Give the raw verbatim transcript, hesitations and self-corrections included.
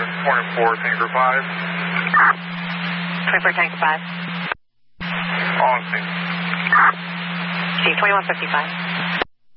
twenty-four Tanker five. twenty-four Tanker five. On scene. Chief twenty-one fifty-five.